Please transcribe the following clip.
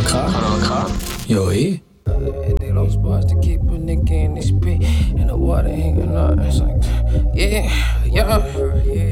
Yo, E? They don't supposed to keep a nigga in this pit and the water hanging up. It's like, yeah, yeah, yeah.